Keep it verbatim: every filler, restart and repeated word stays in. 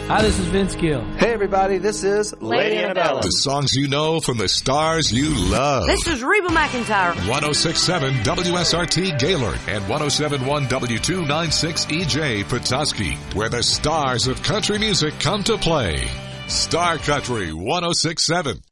Hi, this is Vince Gill. Hey, everybody, this is Lady Annabella. The songs you know from the stars you love. This is Reba McEntire. one oh six point seven W S R T Gaylord and one oh seven point one W two ninety-six E J Petoskey, where the stars of country music come to play. Star Country one oh six point seven.